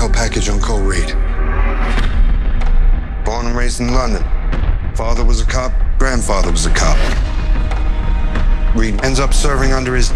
intel package on Cole Reed. Born and raised in London. Father was a cop, grandfather was a cop. Reed ends up serving under his